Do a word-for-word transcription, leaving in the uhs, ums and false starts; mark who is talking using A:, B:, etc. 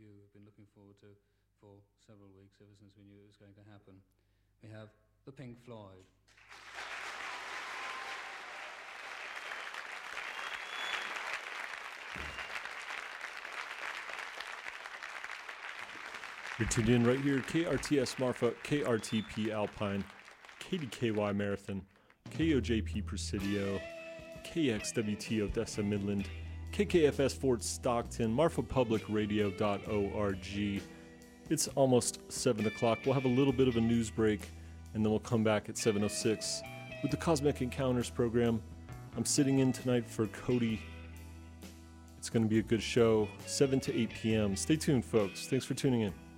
A: you have been looking forward to for several weeks, ever since we knew it was going to happen. We have the Pink Floyd.
B: You're tuned in right here, K R T S Marfa, K R T P Alpine, K D K Y Marathon, K O J P Presidio, K X W T Odessa Midland, K K F S Fort Stockton, marfa public radio dot org. It's almost seven o'clock. We'll have a little bit of a news break, and then we'll come back at seven oh six with the Cosmic Encounters program. I'm sitting in tonight for Cody. It's going to be a good show, seven to eight p.m. Stay tuned, folks. Thanks for tuning in.